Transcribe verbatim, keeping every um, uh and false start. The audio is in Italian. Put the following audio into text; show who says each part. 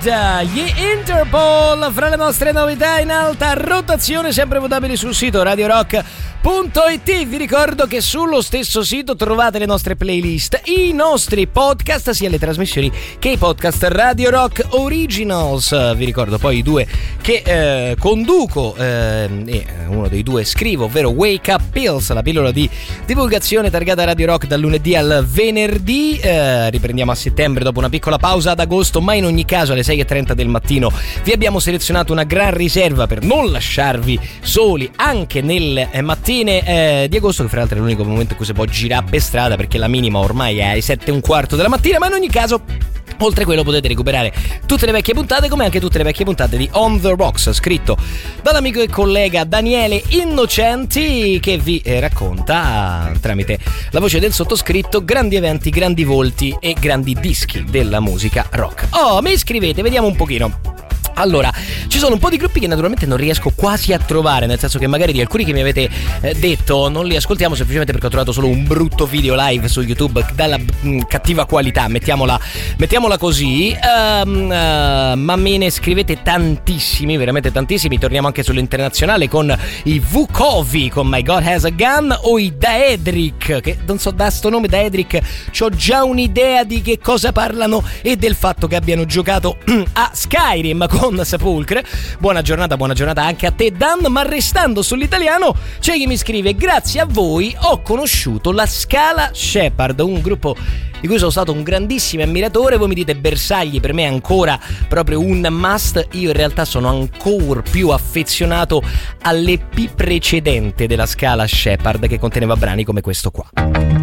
Speaker 1: gli Interpol fra le nostre novità in alta rotazione, sempre votabili sul sito radio rock punto it. Vi ricordo che sullo stesso sito trovate le nostre playlist, i nostri podcast, sia le trasmissioni che i podcast Radio Rock Originals. Vi ricordo poi i due che eh, conduco eh, e uno dei due scrivo, ovvero Wake Up Pills, la pillola di divulgazione targata Radio Rock dal lunedì al venerdì. Eh, riprendiamo a settembre dopo una piccola pausa ad agosto, ma in ogni caso alle sei e trenta del mattino vi abbiamo selezionato una gran riserva per non lasciarvi soli anche nel mattino Eh, di agosto, che fra l'altro è l'unico momento in cui si può girare per strada, perché la minima ormai è alle sette e un quarto della mattina. Ma in ogni caso, oltre a quello, potete recuperare tutte le vecchie puntate, come anche tutte le vecchie puntate di On The Rocks, scritto dall'amico e collega Daniele Innocenti, che vi eh, racconta tramite la voce del sottoscritto grandi eventi, grandi volti e grandi dischi della musica rock. Oh, mi scrivete, vediamo un pochino. Allora, ci sono un po' di gruppi che naturalmente non riesco quasi a trovare, nel senso che magari di alcuni che mi avete eh, detto non li ascoltiamo semplicemente perché ho trovato solo un brutto video live su YouTube dalla mh, cattiva qualità, mettiamola, mettiamola così. Um, uh, ma me ne scrivete tantissimi, veramente tantissimi. Torniamo anche sull'internazionale con i Vukovi con My God Has a Gun, o i Daedric, che non so, da sto nome Daedric c'ho già un'idea di che cosa parlano e del fatto che abbiano giocato a Skyrim con Sepulcre. Buona giornata, buona giornata anche a te, Dan. Ma restando sull'italiano, c'è chi mi scrive: grazie a voi ho conosciuto la Scala Shepherd, un gruppo di cui sono stato un grandissimo ammiratore. Voi mi dite bersagli, per me è ancora proprio un must. Io in realtà sono ancora più affezionato all'E P precedente della Scala Shepherd, che conteneva brani come questo qua.